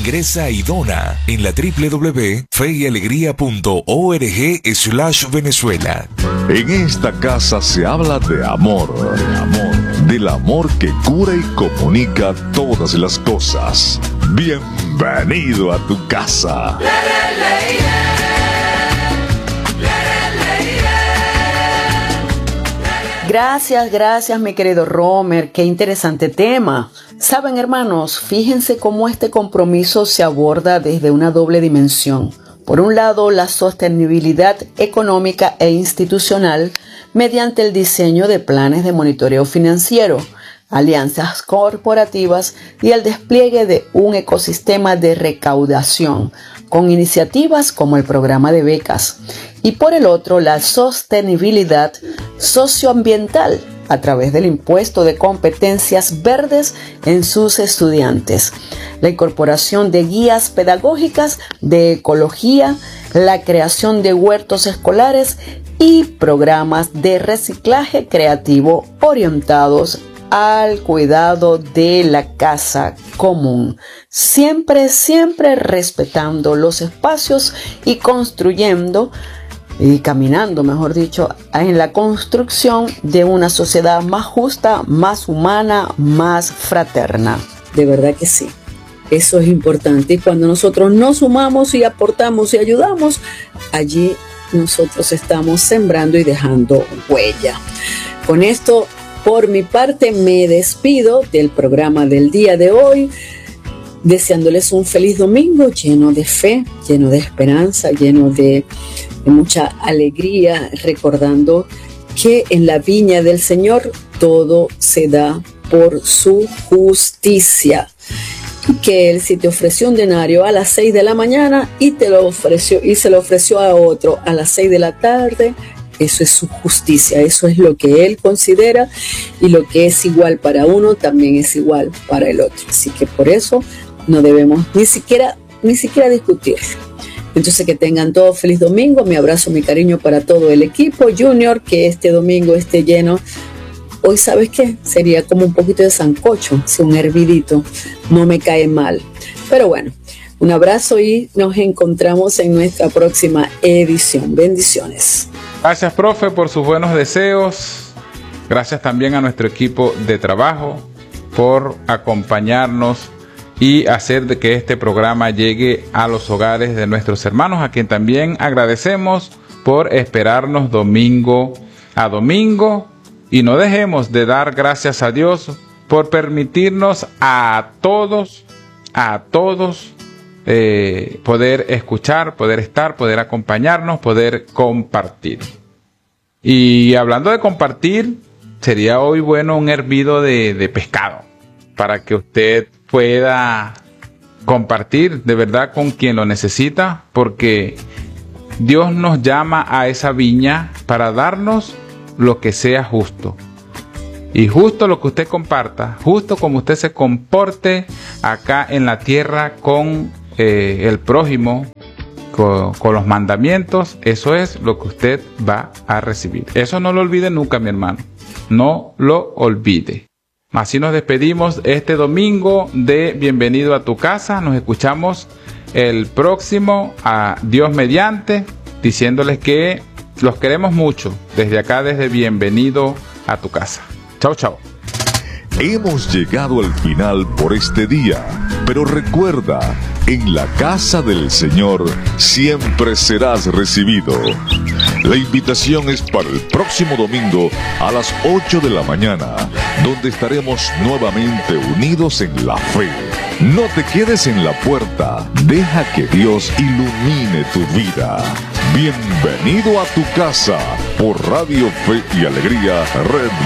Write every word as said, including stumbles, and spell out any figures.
Ingresa y dona en la doble u doble u doble u punto fe y alegría punto org slash Venezuela. En esta casa se habla de amor, de amor, del amor que cura y comunica todas las cosas. Bienvenido a tu casa. Gracias, gracias mi querido Romer, qué interesante tema. Saben, hermanos, fíjense cómo este compromiso se aborda desde una doble dimensión. Por un lado, la sostenibilidad económica e institucional mediante el diseño de planes de monitoreo financiero, alianzas corporativas y el despliegue de un ecosistema de recaudación, con iniciativas como el programa de becas. Y por el otro, la sostenibilidad socioambiental a través del impuesto de competencias verdes en sus estudiantes, la incorporación de guías pedagógicas de ecología, la creación de huertos escolares y programas de reciclaje creativo orientados al cuidado de la casa común, siempre, siempre respetando los espacios y construyendo y caminando, mejor dicho, en la construcción de una sociedad más justa, más humana, más fraterna. De verdad que sí, eso es importante. Y cuando nosotros nos sumamos y aportamos y ayudamos, allí nosotros estamos sembrando y dejando huella. Con esto, por mi parte, me despido del programa del día de hoy, deseándoles un feliz domingo lleno de fe, lleno de esperanza, lleno de, de mucha alegría, recordando que en la viña del Señor todo se da por su justicia. Y que Él, si te ofreció un denario a las seis de la mañana y te lo ofreció y se lo ofreció a otro a las seis de la tarde, eso es su justicia, eso es lo que Él considera, y lo que es igual para uno también es igual para el otro. Así que por eso no debemos ni siquiera, ni siquiera discutirlo. Entonces, que tengan todos feliz domingo. Mi abrazo, mi cariño para todo el equipo Junior, que este domingo esté lleno. Hoy, ¿sabes qué? Sería como un poquito de sancocho, si un hervidito, no me cae mal. Pero bueno, un abrazo y nos encontramos en nuestra próxima edición. Bendiciones. Gracias, profe, por sus buenos deseos. Gracias también a nuestro equipo de trabajo por acompañarnos y hacer de que este programa llegue a los hogares de nuestros hermanos, a quien también agradecemos por esperarnos domingo a domingo. Y no dejemos de dar gracias a Dios por permitirnos a todos, a todos, Eh, poder escuchar, poder estar, poder acompañarnos, poder compartir. Y hablando de compartir, sería hoy bueno un hervido de, de pescado para que usted pueda compartir de verdad con quien lo necesita, porque Dios nos llama a esa viña para darnos lo que sea justo. Y justo lo que usted comparta, justo como usted se comporte acá en la tierra con Eh, el prójimo, con, con los mandamientos, eso es lo que usted va a recibir. Eso no lo olvide nunca, mi hermano, no lo olvide. Así nos despedimos este domingo de Bienvenido a tu casa. Nos escuchamos el próximo, a Dios mediante, diciéndoles que los queremos mucho desde acá, desde Bienvenido a tu casa. Chao, chao. Hemos llegado al final por este día, pero recuerda, en la casa del Señor siempre serás recibido. La invitación es para el próximo domingo a las ocho de la mañana, donde estaremos nuevamente unidos en la fe. No te quedes en la puerta, deja que Dios ilumine tu vida. Bienvenido a tu casa por Radio Fe y Alegría Red